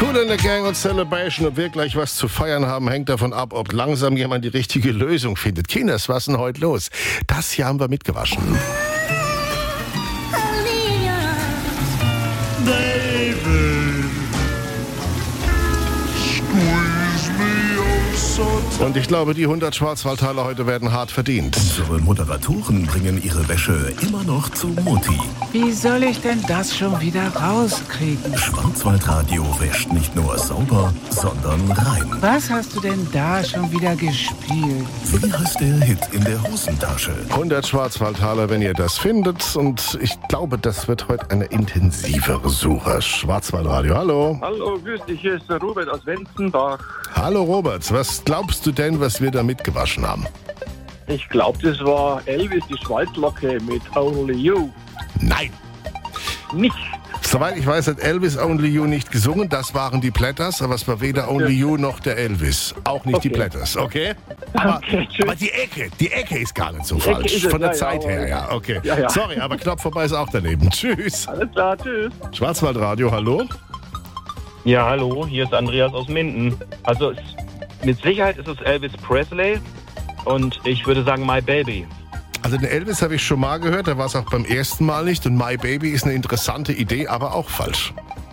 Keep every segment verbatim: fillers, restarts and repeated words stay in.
Kool in the Gang und Celebration. Ob wir gleich was zu feiern haben, hängt davon ab, ob langsam jemand die richtige Lösung findet. Kinders, was ist denn heute los? Das hier haben wir mitgewaschen. Und ich glaube, die hundert Schwarzwaldtaler heute werden hart verdient. Unsere Moderatoren bringen ihre Wäsche immer noch zu Mutti. Wie soll ich denn das schon wieder rauskriegen? Schwarzwaldradio wäscht nicht nur sauber, sondern rein. Was hast du denn da schon wieder gespielt? Wie heißt der Hit in der Hosentasche? hundert Schwarzwaldtaler, wenn ihr das findet. Und ich glaube, das wird heute eine intensivere Suche. Schwarzwaldradio, hallo. Hallo, grüß dich, hier ist der Robert aus Wenzenbach. Hallo Robert, was glaubst du denn, was wir da mitgewaschen haben? Ich glaube, das war Elvis, die Schweißlocke mit Only You. Nein. Nicht. Soweit ich weiß, hat Elvis Only You nicht gesungen. Das waren die Platters, aber es war weder Only You noch der Elvis. Auch nicht Okay. die Platters, okay? Aber, Okay, tschüss. aber die Ecke, die Ecke ist gar nicht so Ecke falsch. ist es, Von der ja, Zeit ja, her, aber- ja, okay. Ja, ja. Sorry, aber knapp vorbei ist auch daneben. Tschüss. Alles klar, tschüss. Schwarzwaldradio, hallo? Ja, hallo, hier ist Andreas aus Minden. Also es, mit Sicherheit ist es Elvis Presley und ich würde sagen My Baby. Also den Elvis habe ich schon mal gehört, da war es auch beim ersten Mal nicht. Und My Baby ist eine interessante Idee, aber auch falsch.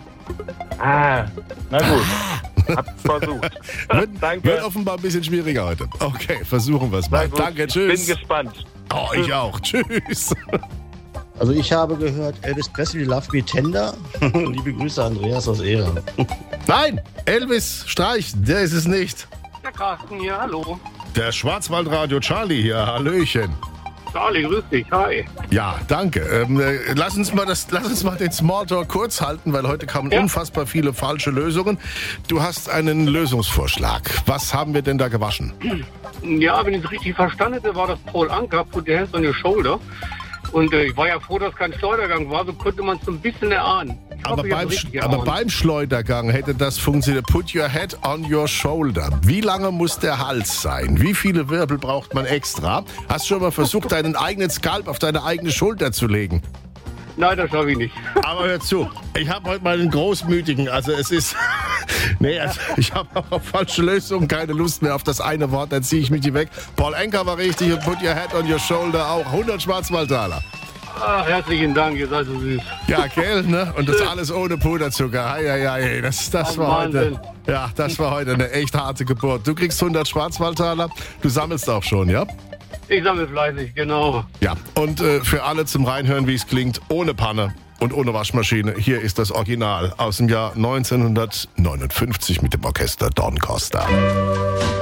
Ah, na gut, hab's versucht. Wird, Danke. wird offenbar ein bisschen schwieriger heute. Okay, versuchen wir es mal. Na gut, Danke, tschüss. Bin gespannt. Oh, ich auch. Tschüss. Also ich habe gehört, Elvis Presley, Love Me Tender. Liebe Grüße, Andreas aus Ehre. Nein, Elvis Streich, der ist es nicht. Der Carsten hier, hallo. Der Schwarzwaldradio Charlie hier, hallöchen. Charlie, grüß dich, hi. Ja, danke. Ähm, äh, lass, uns mal das, lass uns mal den Smalltalk kurz halten, weil heute kamen Ja. unfassbar viele falsche Lösungen. Du hast einen Lösungsvorschlag. Was haben wir denn da gewaschen? Ja, wenn ich es richtig verstanden hätte, war das Paul Anka, Put Your Hands on Your Shoulder. Und äh, ich war ja froh, dass kein Schleudergang war, so konnte man es so ein bisschen erahnen. Ich Aber, hoffe, ich hab's beim, richtig aber erahnt. beim Schleudergang hätte das funktioniert. Put your head on your shoulder. Wie lange muss der Hals sein? Wie viele Wirbel braucht man extra? Hast du schon mal versucht, deinen eigenen Skalp auf deine eigene Schulter zu legen? Nein, das schaffe ich nicht. Aber hör zu, ich habe heute mal einen großmütigen, also es ist, nee, also ich habe auf falsche Lösungen keine Lust mehr auf das eine Wort, dann ziehe ich mich die weg. Paul Anka war richtig und Put your head on your shoulder auch. hundert Schwarzwaldtaler. Ach, herzlichen Dank, ihr seid so süß. Ja, gell, ne? Und das alles ohne Puderzucker. Hei, hei, hei. Das, das Oh, war heute, Wahnsinn. ja, das war heute eine echt harte Geburt. Du kriegst hundert Schwarzwaldtaler, du sammelst auch schon, ja? Ich sammle fleißig, genau. Ja, und äh, für alle zum Reinhören, wie es klingt, ohne Panne und ohne Waschmaschine, hier ist das Original aus dem Jahr neunzehnhundertneunundfünfzig mit dem Orchester Don Costa.